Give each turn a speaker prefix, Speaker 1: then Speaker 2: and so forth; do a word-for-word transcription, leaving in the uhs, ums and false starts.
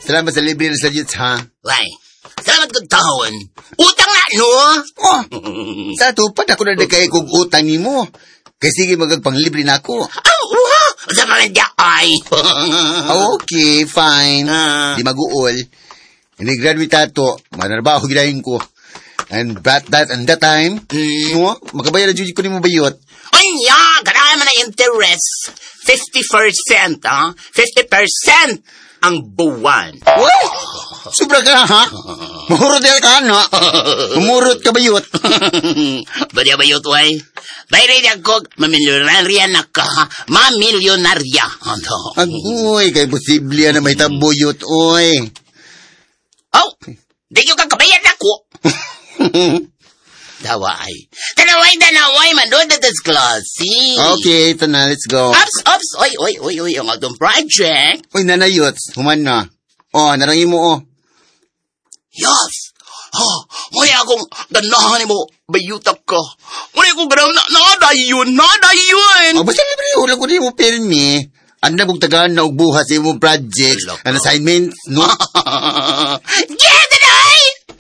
Speaker 1: Salamat sa libre na sa Jits, ha?
Speaker 2: Why? Salamat kong tahon. Utang na, no?
Speaker 1: Oh, sa tupad ako na kay kung utang ni mo. Kaya sige magagpanglibre na ako.
Speaker 2: Oh, wow! Sa mga ay.
Speaker 1: Okay, fine.
Speaker 2: Ah.
Speaker 1: Di mag-uol. Ini-graduate ato, manarbaho gidahin ko. And that, that, and that time,
Speaker 2: Mm.
Speaker 1: no, makabayar na jud ko ni mo bayot.
Speaker 2: Anya, karami na interest. fifty percent, ha? fifty percent ang buwan.
Speaker 1: Uy! Sobra ka, ha? Mahurot yan ka, no? Mahurot ka bayot.
Speaker 2: Badi ba yun, way? Bayri niya ko, mamilyonarya na ka, ha? Mamilyonarya. Ano?
Speaker 1: Agoy, kay posible na may tabuyot, oy.
Speaker 2: Oh, di nyo kakabayad ako. Daway. Tanaway, tanaway, manod na tas klase.
Speaker 1: Okay, ito na, let's go.
Speaker 2: Ops, ops, oy, oy, oy, oy, ang atong project.
Speaker 1: Uy, nanayot, human na. Oh, narangin mo, oh.
Speaker 2: Yes. Ha, may akong ganahan mo, bayutak ka. May akong ganahan na, nadayon, nadayon.
Speaker 1: Oh, basta libre, wala ko din mo pirmi. Anda mong tagaan na ugbuhat sa imong project,
Speaker 2: Loko.
Speaker 1: an assignment, no?
Speaker 2: Yes!